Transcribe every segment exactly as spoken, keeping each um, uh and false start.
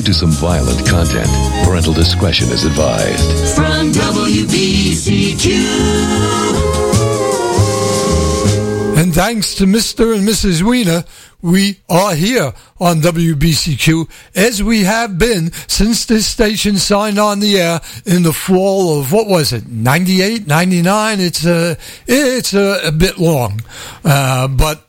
to some violent content. Parental discretion is advised. From W B C Q. And thanks to Mister and Missus Wiener, we are here on W B C Q, as we have been since this station signed on the air in the fall of, what was it, ninety-eight, ninety-nine? It's a, it's a, a bit long, uh, but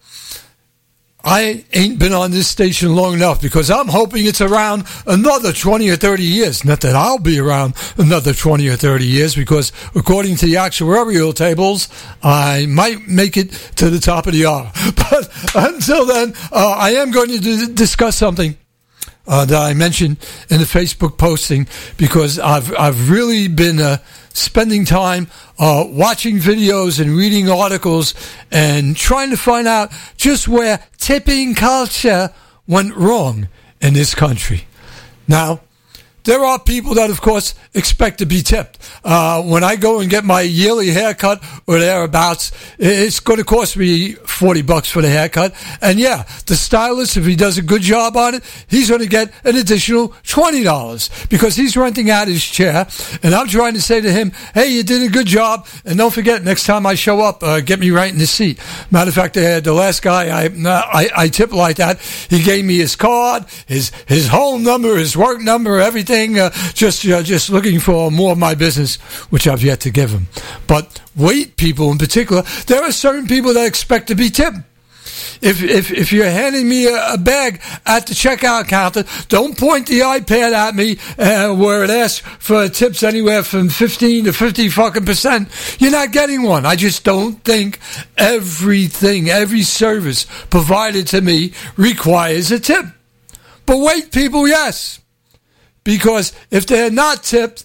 I ain't been on this station long enough, because I'm hoping it's around another twenty or thirty years. Not that I'll be around another twenty or thirty years, because according to the actuarial tables, I might make it to the top of the hour. But until then, uh, I am going to d- discuss something uh, that I mentioned in the Facebook posting, because I've I've really been uh, spending time uh, watching videos and reading articles and trying to find out just where tipping culture went wrong in this country. Now, there are people that, of course, expect to be tipped. Uh, when I go and get my yearly haircut or thereabouts, it's going to cost me forty bucks for the haircut. And yeah, the stylist, if he does a good job on it, he's going to get an additional twenty dollars, because he's renting out his chair. And I'm trying to say to him, hey, you did a good job. And don't forget, next time I show up, uh, get me right in the seat. Matter of fact, uh, the last guy I, I, I tipped like that, he gave me his card, his, his home number, his work number, everything. Uh, just uh, just looking for more of my business, which I've yet to give him. But wait, people in particular, there are certain people that expect to be tipped. If if if you're handing me a, a bag at the checkout counter, don't point the iPad at me uh, where it asks for tips anywhere from fifteen to fifty fucking percent. You're not getting one. I just don't think everything, every service provided to me requires a tip. But wait, people, yes. Because if they're not tipped,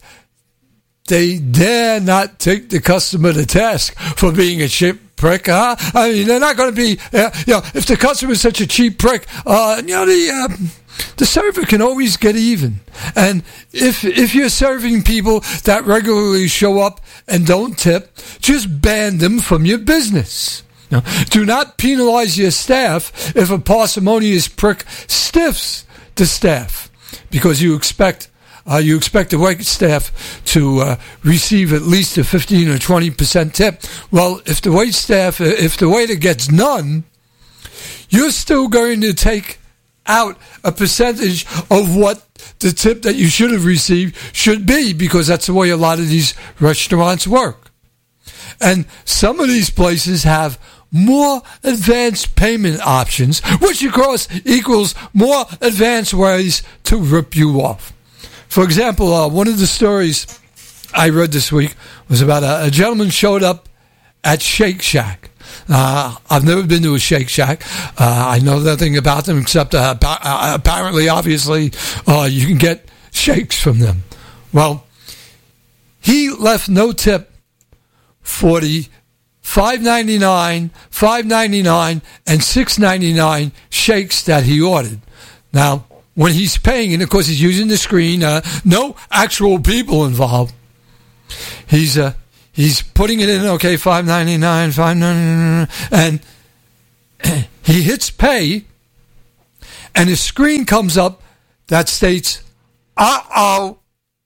they dare not take the customer to task for being a cheap prick, huh? I mean, they're not going to be, uh, you know, if the customer is such a cheap prick, uh, you know, the uh, the server can always get even. And if if you're serving people that regularly show up and don't tip, just ban them from your business. Now, do not penalize your staff if a parsimonious prick stiffs the staff, because you expect uh, you expect the wait staff to uh, receive at least a fifteen or twenty percent tip. Well, if the wait staff, if the waiter gets none, you're still going to take out a percentage of what the tip that you should have received should be, because that's the way a lot of these restaurants work. And some of these places have more advanced payment options, which of course equals more advanced ways to rip you off. For example, uh, one of the stories I read this week was about a, a gentleman showed up at Shake Shack. Uh, I've never been to a Shake Shack. Uh, I know nothing about them except uh, uh, apparently, obviously, uh, you can get shakes from them. Well, he left no tip for the five ninety-nine, five ninety-nine, and six ninety-nine shakes that he ordered. Now, when he's paying, and of course he's using the screen, uh, no actual people involved. He's uh, he's putting it in, okay, five ninety-nine, five ninety-nine, and he hits pay, and his screen comes up that states, uh-oh.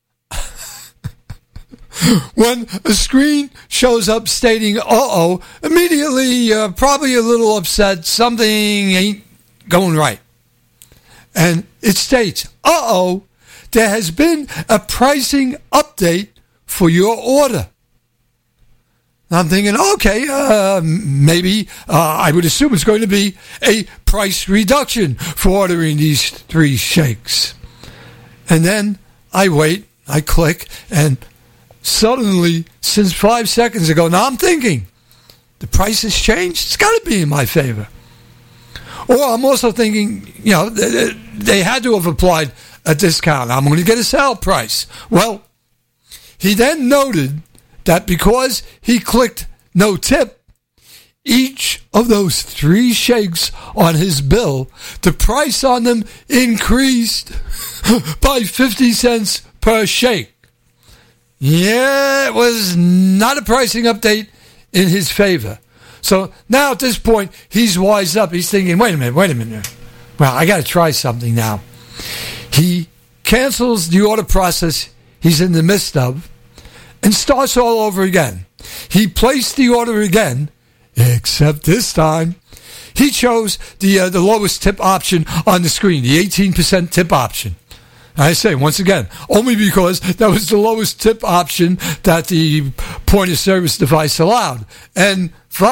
When a screen shows up stating, uh-oh, immediately uh, probably a little upset, something ain't going right. And it states, uh-oh, there has been a pricing update for your order. And I'm thinking, okay, uh, maybe uh, I would assume it's going to be a price reduction for ordering these three shakes. And then I wait, I click, and suddenly, since five seconds ago, now I'm thinking, the price has changed. It's got to be in my favor. Or I'm also thinking, you know, they, they had to have applied a discount. I'm going to get a sale price. Well, he then noted that because he clicked no tip, each of those three shakes on his bill, the price on them increased by fifty cents per shake. Yeah, it was not a pricing update in his favor. So now at this point, he's wised up. He's thinking, wait a minute, wait a minute. Well, I got to try something now. He cancels the order process he's in the midst of, and starts all over again. He placed the order again, except this time he chose the uh, the lowest tip option on the screen, the eighteen percent tip option. I say, once again, only because that was the lowest tip option that the point of service device allowed. And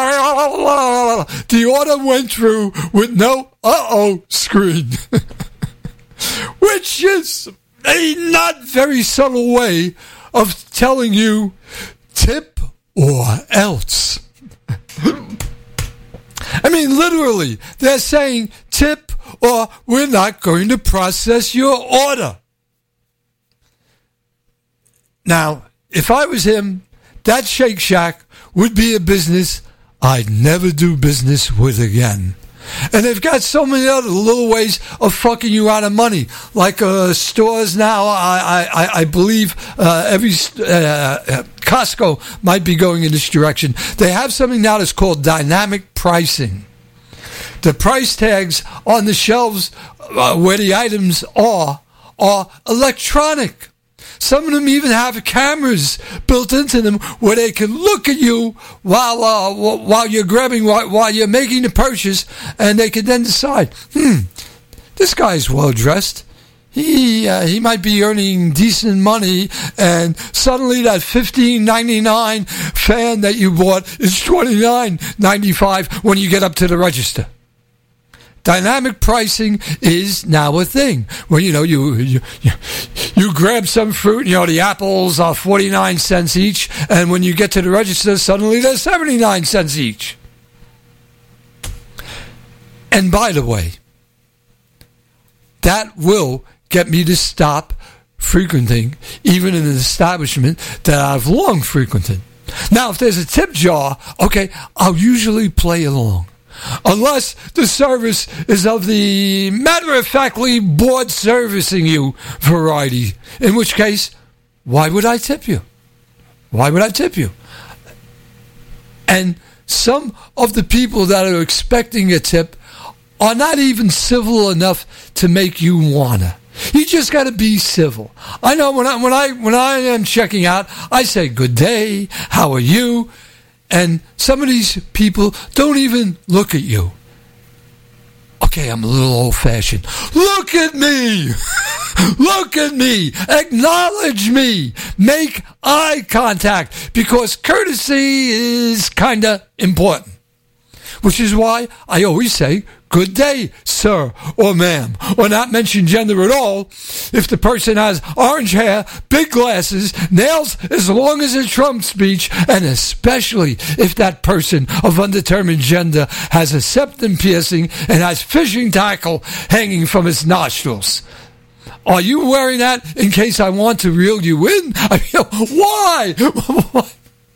the order went through with no uh-oh screen. Which is a not very subtle way of telling you tip or else. I mean, literally, they're saying tip or we're not going to process your order. Now, if I was him, that Shake Shack would be a business I'd never do business with again. And they've got so many other little ways of fucking you out of money. Like uh, stores now, I I, I believe uh, every uh, Costco might be going in this direction. They have something now that's called dynamic pricing. The price tags on the shelves uh, where the items are are electronic. Some of them even have cameras built into them where they can look at you while uh, while you're grabbing, while, while you're making the purchase, and they can then decide, hmm, this guy's well dressed. He uh, he might be earning decent money, and suddenly that fifteen ninety-nine fan that you bought is twenty-nine ninety-five when you get up to the register. Dynamic pricing is now a thing. Well, you know, you, you you you grab some fruit, you know, the apples are forty-nine cents each, and when you get to the register, suddenly they're seventy-nine cents each. And by the way, that will get me to stop frequenting even in an establishment that I've long frequented. Now, if there's a tip jar, okay, I'll usually play along. Unless the service is of the matter-of-factly bored servicing you variety. In which case, why would I tip you? Why would I tip you? And some of the people that are expecting a tip are not even civil enough to make you wanna. You just got to be civil. I know when I when I when I am checking out, I say good day, how are you? And some of these people don't even look at you. Okay, I'm a little old-fashioned. Look at me! Look at me! Acknowledge me! Make eye contact, because courtesy is kind of important. Which is why I always say, good day, sir or ma'am, or not mention gender at all if the person has orange hair, big glasses, nails as long as a Trump speech, and especially if that person of undetermined gender has a septum piercing and has fishing tackle hanging from his nostrils. Are you wearing that in case I want to reel you in? I mean, why? Why?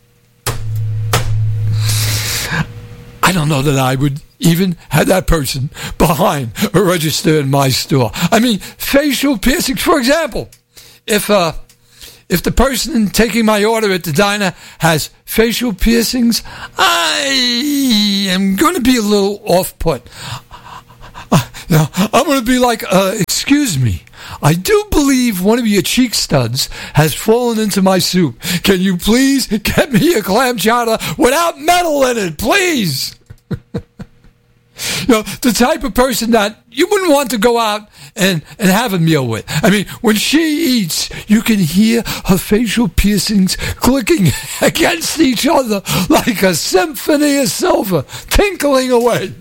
I don't know that I would even have that person behind a register in my store. I mean, facial piercings, for example. If uh, if the person taking my order at the diner has facial piercings, I am going to be a little off-put. Uh, you know, I'm going to be like, uh, excuse me, I do believe one of your cheek studs has fallen into my soup. Can you please get me a clam chowder without metal in it, please? You know, the type of person that you wouldn't want to go out and, and have a meal with. I mean, when she eats, you can hear her facial piercings clicking against each other like a symphony of silver, tinkling away.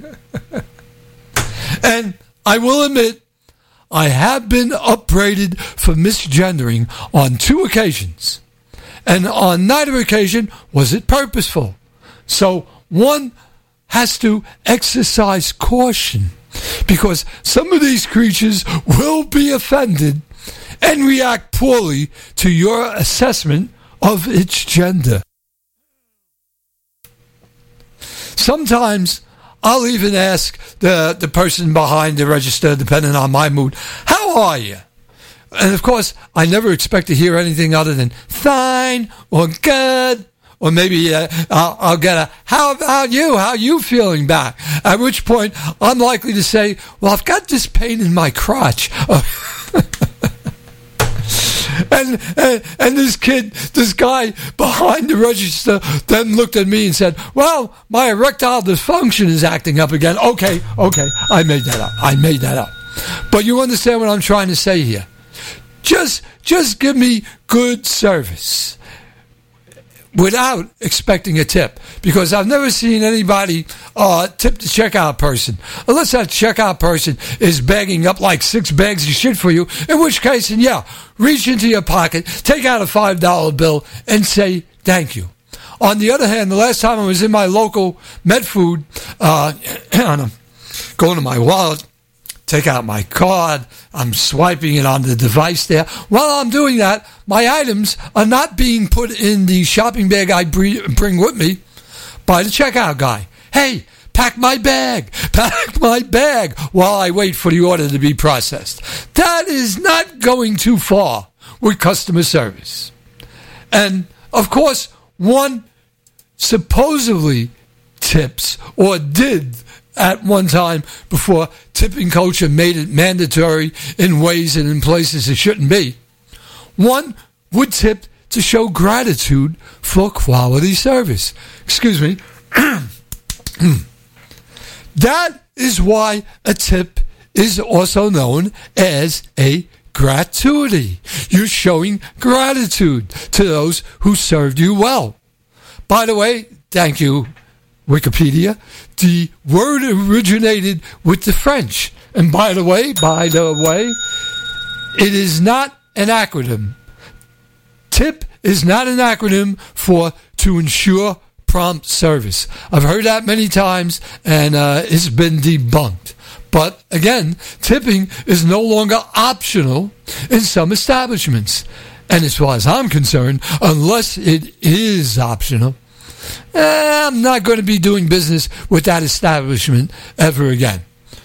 And I will admit, I have been upbraided for misgendering on two occasions. And on neither occasion was it purposeful. So, one has to exercise caution, because some of these creatures will be offended and react poorly to your assessment of its gender. Sometimes I'll even ask the, the person behind the register, depending on my mood, how are you? And of course, I never expect to hear anything other than fine or good. Or maybe uh, I'll, I'll get a, how about you? How are you feeling back? At which point, I'm likely to say, well, I've got this pain in my crotch. And, and and this kid, this guy behind the register then looked at me and said, well, my erectile dysfunction is acting up again. Okay, okay, I made that up. I made that up. But you understand what I'm trying to say here. Just, just give me good service without expecting a tip, because I've never seen anybody uh, tip the checkout person, unless that checkout person is bagging up like six bags of shit for you, in which case, and yeah, reach into your pocket, take out a five dollar bill, and say thank you. On the other hand, the last time I was in my local Medfood, uh, going to my wallet, take out my card, I'm swiping it on the device there. While I'm doing that, my items are not being put in the shopping bag I bring with me by the checkout guy. Hey, pack my bag, pack my bag while I wait for the order to be processed. That is not going too far with customer service. And, of course, one supposedly tips or did at one time before tipping culture made it mandatory in ways and in places it shouldn't be. One would tip to show gratitude for quality service. Excuse me. That is why a tip is also known as a gratuity. You're showing gratitude to those who served you well. By the way, thank you, Wikipedia. The word originated with the French. And by the way, by the way, it is not an acronym. TIP is not an acronym for to ensure prompt service. I've heard that many times, and uh, it's been debunked. But again, tipping is no longer optional in some establishments. And as far as I'm concerned, unless it is optional, Eh, I'm not going to be doing business with that establishment ever again.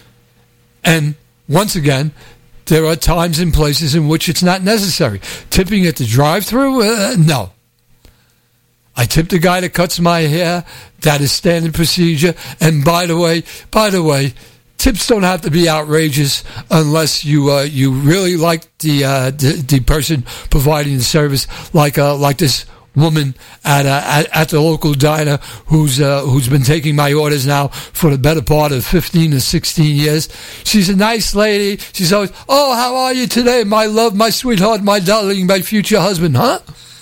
And once again, there are times and places in which it's not necessary. Tipping at the drive-thru? Uh, no. I tip the guy that cuts my hair. That is standard procedure. And by the way, by the way, tips don't have to be outrageous unless you uh, you really like the, uh, the the person providing the service, like uh, like this woman at, uh, at at the local diner who's uh, who's been taking my orders now for the better part of fifteen or sixteen years. She's a nice lady. She's always, oh, how are you today, my love, my sweetheart, my darling, my future husband, huh?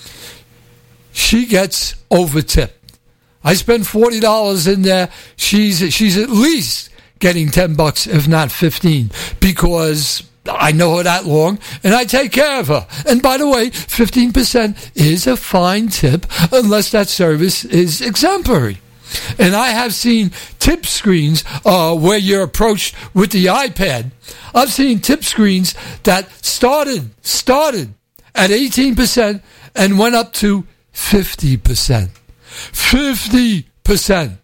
She gets over-tipped. I spend forty dollars in there. She's she's at least getting ten bucks, if not fifteen, because I know her that long, and I take care of her. And by the way, fifteen percent is a fine tip unless that service is exemplary. And I have seen tip screens uh, where you're approached with the iPad. I've seen tip screens that started started at eighteen percent and went up to fifty percent. fifty percent.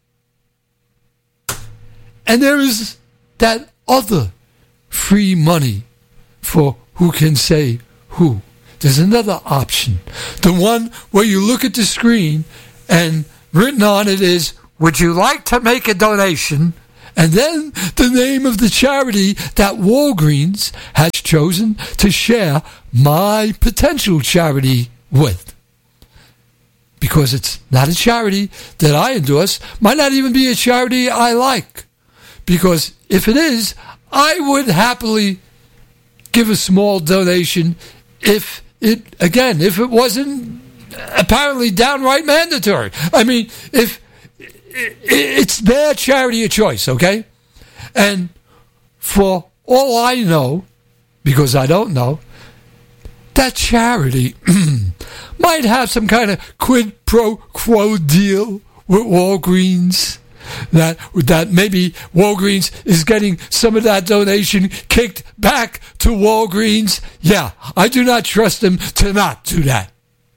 And there is that other free money for who can say who. There's another option. The one where you look at the screen and written on it is, would you like to make a donation? And then the name of the charity that Walgreens has chosen to share my potential charity with. Because it's not a charity that I endorse, might not even be a charity I like. Because if it is, I would happily give a small donation if it, again, if it wasn't apparently downright mandatory. I mean, if it's their charity of choice, okay? And for all I know, because I don't know, that charity might have some kind of quid pro quo deal with Walgreens. That that maybe Walgreens is getting some of that donation kicked back to Walgreens. Yeah, I do not trust them to not do that.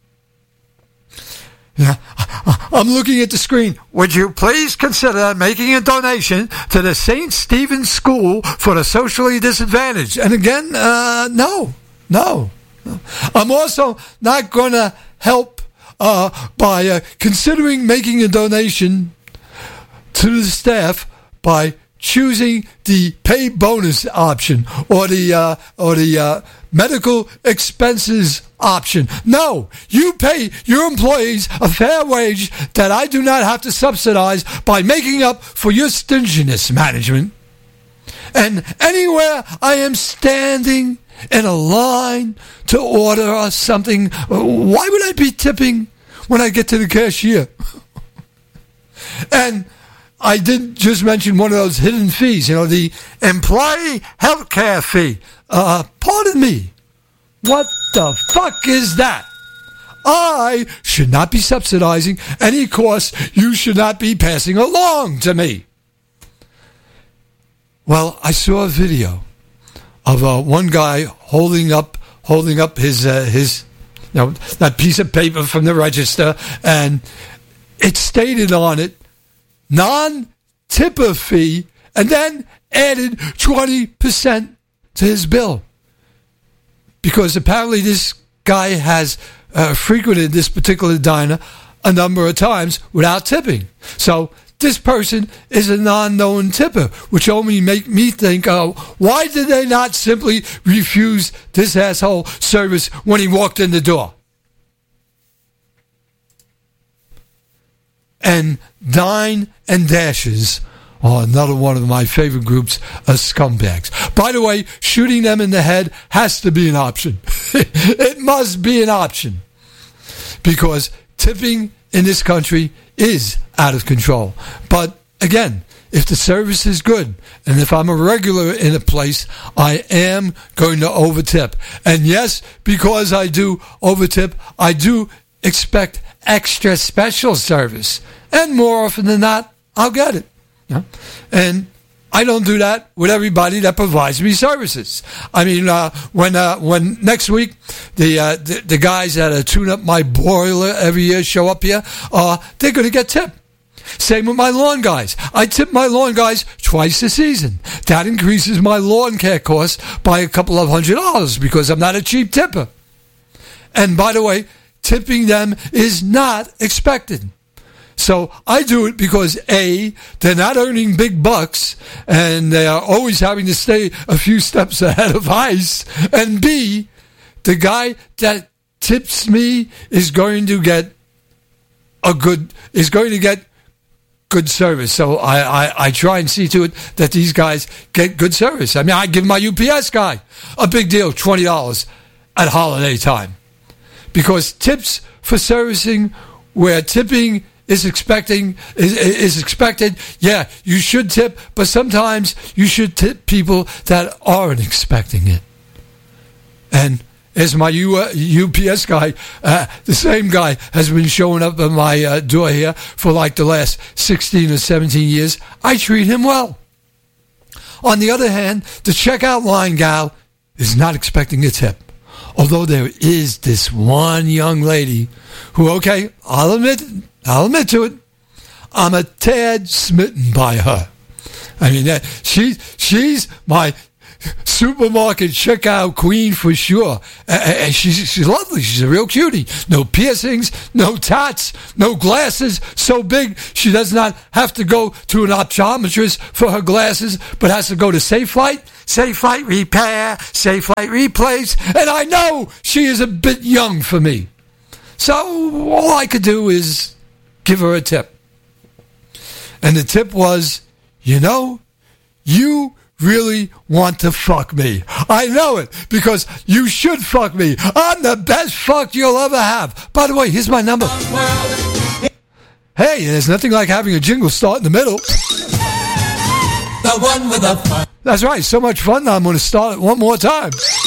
Yeah, I'm looking at the screen. Would you please consider making a donation to the Saint Stephen's School for the Socially Disadvantaged? And again, uh, no, no, no. I'm also not going to help uh, by uh, considering making a donation to the staff by choosing the pay bonus option or the uh, or the uh, medical expenses option. No, you pay your employees a fair wage that I do not have to subsidize by making up for your stinginess, management. And anywhere I am standing in a line to order something, why would I be tipping when I get to the cashier? And I did just mention one of those hidden fees, you know, the employee health care fee. Uh, pardon me. What the fuck is that? I should not be subsidizing any costs you should not be passing along to me. Well, I saw a video of uh, one guy holding up, holding up his, uh, his, you know, that piece of paper from the register, and it stated on it, non-tipper fee, and then added twenty percent to his bill. Because apparently this guy has uh, frequented this particular diner a number of times without tipping. So this person is a non-known tipper, which only make me think, oh, why did they not simply refuse this asshole service when he walked in the door? And Dine and Dashes are another one of my favorite groups of scumbags. By the way, shooting them in the head has to be an option. It must be an option. Because tipping in this country is out of control. But again, if the service is good, and if I'm a regular in a place, I am going to overtip. And yes, because I do overtip, I do expect extra special service, and more often than not, I'll get it. Yeah? And I don't do that with everybody that provides me services. I mean, uh, when uh, when next week the, uh, the the guys that uh, tune up my boiler every year show up here, uh, they're going to get tipped. Same with my lawn guys. I tip my lawn guys twice a season. That increases my lawn care costs by a couple of hundred dollars because I'm not a cheap tipper. And by the way, tipping them is not expected. So I do it because A, they're not earning big bucks and they are always having to stay a few steps ahead of ice. And B, the guy that tips me is going to get a good, is going to get good service. So I, I, I try and see to it that these guys get good service. I mean, I give my U P S guy a big deal, twenty dollars at holiday time. Because tips for servicing where tipping is expecting is, is expected, yeah, you should tip, but sometimes you should tip people that aren't expecting it. And as my U, uh, U P S guy, uh, the same guy has been showing up at my uh, door here for like the last sixteen or seventeen years. I treat him well. On the other hand, the checkout line gal is not expecting a tip. Although there is this one young lady who, okay, I'll admit, I'll admit to it, I'm a tad smitten by her. I mean, that she, she's my supermarket checkout queen for sure. And she's, she's lovely. She's a real cutie. No piercings, no tats, no glasses so big she does not have to go to an optometrist for her glasses, but has to go to Safelite. Safelite repair, Safelite replace, and I know she is a bit young for me. So all I could do is give her a tip. And the tip was, you know, you really want to fuck me. I know it, because you should fuck me. I'm the best fuck you'll ever have. By the way, here's my number. Hey, there's nothing like having a jingle start in the middle. The one with the fun. That's right, so much fun, I'm going to start it one more time.